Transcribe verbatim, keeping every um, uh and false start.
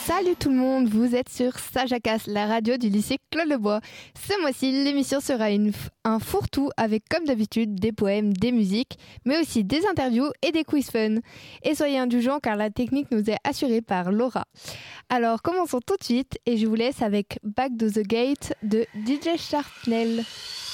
Salut tout le monde, vous êtes sur Sajakas, la radio du lycée Claude Lebois. Ce mois-ci, l'émission sera une, un fourre-tout avec comme d'habitude des poèmes, des musiques, mais aussi des interviews et des quiz fun. Et soyez indulgents car la technique nous est assurée par Laura. Alors commençons tout de suite et je vous laisse avec Back to the Gate de D J Sharpnel.